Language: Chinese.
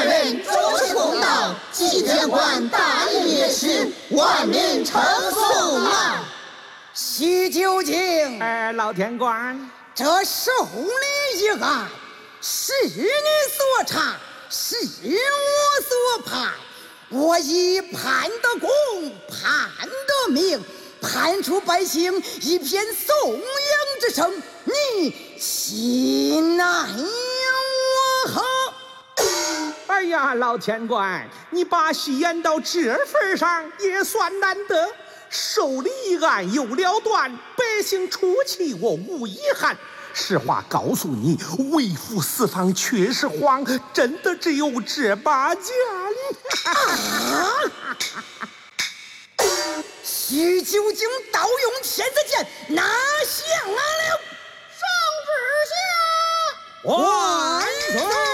二人主持公道，祭天官大义烈士，万民称颂啊！ 徐九经， 老天官， 这受理一案是你所查，是我所判，我以判得公，判得明，判出百姓一片颂扬之声，你心奈我何？ 哎呀，老天官，你把戏演到这份上也算难得。受理一案有了断，百姓出气我无遗憾。实话告诉你，为父四方确实慌，真的只有这把剑。 徐九经盗用天子剑，拿下了？ 上旨下， 万岁！